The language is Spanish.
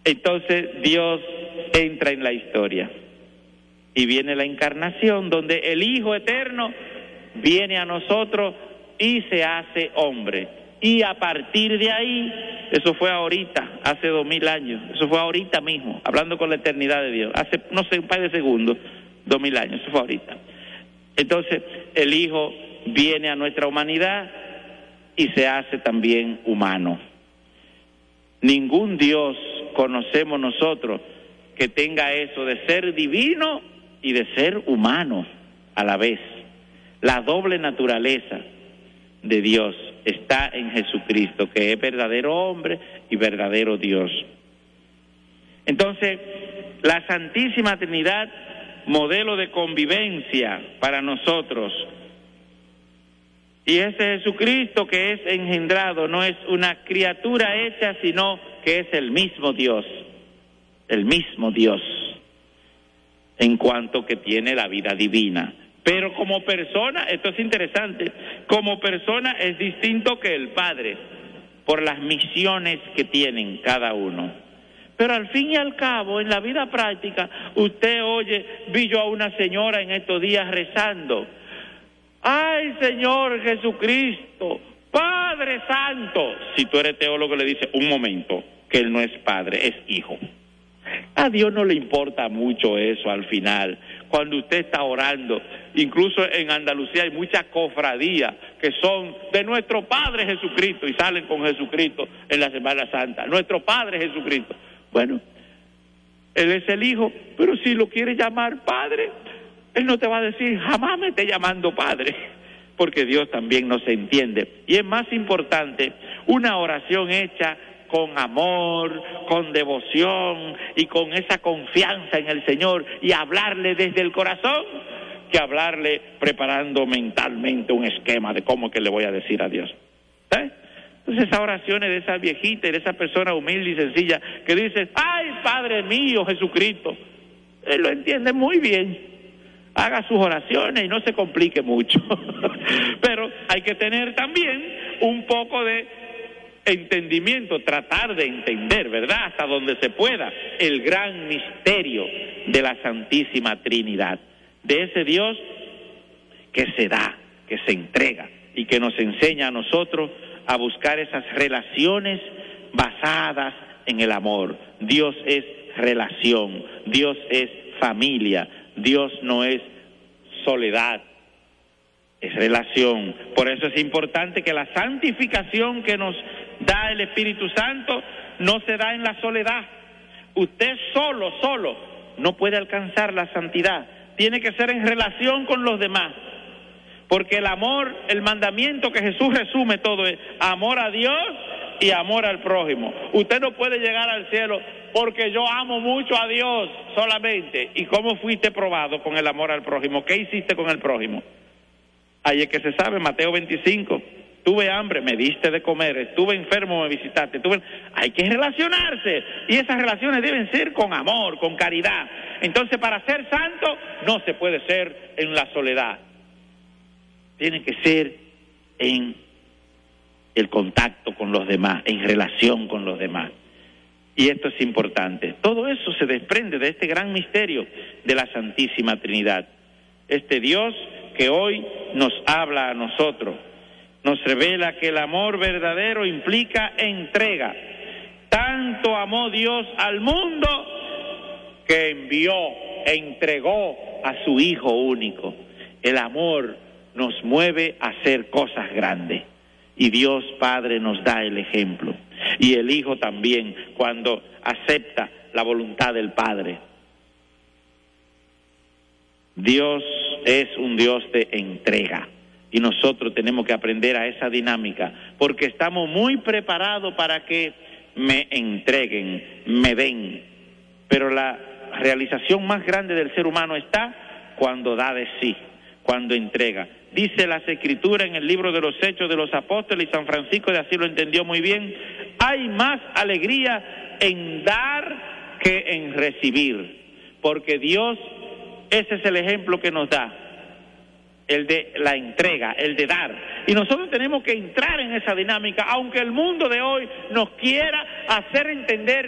Entonces Dios entra en la historia y viene la encarnación, donde el Hijo Eterno viene a nosotros y se hace hombre. Y a partir de ahí, eso fue ahorita, hace 2000 años, eso fue ahorita mismo, hablando con la eternidad de Dios, hace, no sé, un par de segundos, 2000 años, eso fue ahorita. Entonces, el Hijo viene a nuestra humanidad y se hace también humano. Ningún Dios conocemos nosotros que tenga eso de ser divino y de ser humano a la vez. La doble naturaleza de Dios está en Jesucristo, que es verdadero hombre y verdadero Dios. Entonces, la Santísima Trinidad, modelo de convivencia para nosotros. Y ese Jesucristo que es engendrado no es una criatura hecha, sino que es el mismo Dios, en cuanto que tiene la vida divina. Pero como persona, esto es interesante, como persona es distinto que el Padre, por las misiones que tienen cada uno. Pero al fin y al cabo, en la vida práctica, usted oye, vi yo a una señora en estos días rezando, ¡ay, Señor Jesucristo, Padre Santo! Si tú eres teólogo le dices, un momento, que Él no es Padre, es Hijo. A Dios no le importa mucho eso al final. Cuando usted está orando, incluso en Andalucía hay muchas cofradías que son de nuestro Padre Jesucristo y salen con Jesucristo en la Semana Santa. Nuestro Padre Jesucristo. Bueno, Él es el Hijo, pero si lo quiere llamar Padre, Él no te va a decir, jamás me esté llamando Padre, porque Dios también nos entiende. Y es más importante una oración hecha con amor, con devoción y con esa confianza en el Señor y hablarle desde el corazón, que hablarle preparando mentalmente un esquema de cómo que le voy a decir a Dios. Entonces esas oraciones de esa viejita y de esa persona humilde y sencilla que dice, ¡ay, Padre mío, Jesucristo! Él lo entiende muy bien. Haga sus oraciones y no se complique mucho. Pero hay que tener también un poco de entendimiento, tratar de entender, ¿verdad?, hasta donde se pueda, el gran misterio de la Santísima Trinidad, de ese Dios que se da, que se entrega y que nos enseña a nosotros a buscar esas relaciones basadas en el amor. Dios es relación, Dios es familia, Dios no es soledad, es relación. Por eso es importante que la santificación que nos da el Espíritu Santo no se da en la soledad. Usted solo no puede alcanzar la santidad. Tiene que ser en relación con los demás. Porque el amor, el mandamiento que Jesús resume todo es amor a Dios y amor al prójimo. Usted no puede llegar al cielo porque yo amo mucho a Dios solamente. ¿Y cómo fuiste probado con el amor al prójimo? ¿Qué hiciste con el prójimo? Ahí es que se sabe, Mateo 25, tuve hambre, me diste de comer, estuve enfermo, me visitaste, hay que relacionarse, y esas relaciones deben ser con amor, con caridad. Entonces, para ser santo, no se puede ser en la soledad, tiene que ser en el contacto con los demás, en relación con los demás. Y esto es importante. Todo eso se desprende de este gran misterio de la Santísima Trinidad. Este Dios que hoy nos habla a nosotros, nos revela que el amor verdadero implica entrega. Tanto amó Dios al mundo que envió, entregó a su Hijo único. El amor nos mueve a hacer cosas grandes y Dios Padre nos da el ejemplo. Y el Hijo también, cuando acepta la voluntad del Padre. Dios es un Dios de entrega y nosotros tenemos que aprender a esa dinámica porque estamos muy preparados para que me entreguen, me den, pero la realización más grande del ser humano está cuando da de sí, cuando entrega. Dice las Escrituras en el libro de los Hechos de los Apóstoles, y San Francisco de Asís lo entendió muy bien, hay más alegría en dar que en recibir, porque Dios, ese es el ejemplo que nos da, el de la entrega, el de dar. Y nosotros tenemos que entrar en esa dinámica, aunque el mundo de hoy nos quiera hacer entender